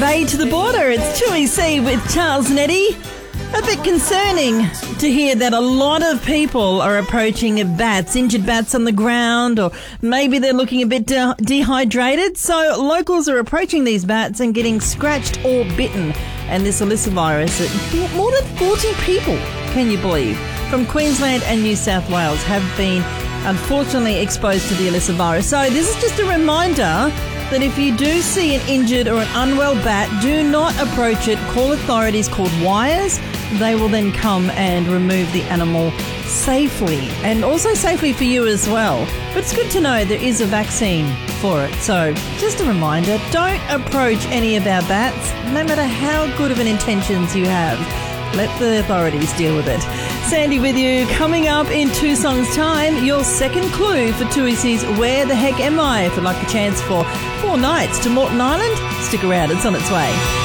Bay to the border. It's 2EC with Charles and Eddie. A bit concerning to hear that a lot of people are approaching bats, injured bats on the ground, or maybe they're looking a bit dehydrated. So locals are approaching these bats and getting scratched or bitten. And this Elisa virus, more than 40 people, can you believe, from Queensland and New South Wales have been unfortunately exposed to the Elisa virus. So this is just a reminder that if you do see an injured or an unwell bat, do not approach it. Call authorities called Wires. They will then come and remove the animal safely, and also safely for you as well. But it's good to know there is a vaccine for it. So just a reminder, don't approach any of our bats, no matter how good of an intentions you have. Let the authorities deal with it. Sandy with you. Coming up in 2 songs' time, your second clue for 2EC's Where the Heck Am I? If you'd like a chance for 4 nights to Moreton Island, stick around, it's on its way.